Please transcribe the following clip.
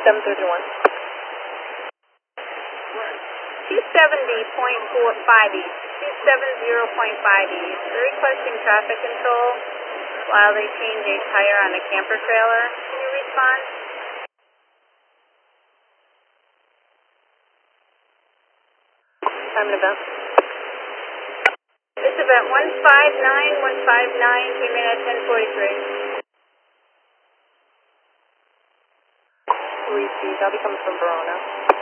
731. 270.45 east. 270.5 east. They're requesting traffic control while they change a tire on a camper trailer. Can you respond? Time and event. This event 159 came in at 10:43. Received. I'll be coming from Verona.